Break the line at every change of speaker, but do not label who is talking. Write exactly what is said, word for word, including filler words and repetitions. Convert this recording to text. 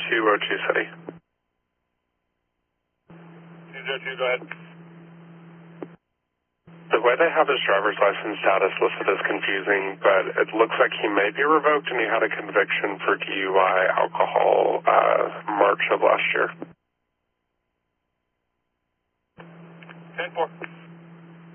to Ocho City.
two zero two, go ahead.
The way they have his driver's license status listed is confusing, but it looks like he may be revoked and he had a conviction for D U I alcohol uh, March of last year.
ten four.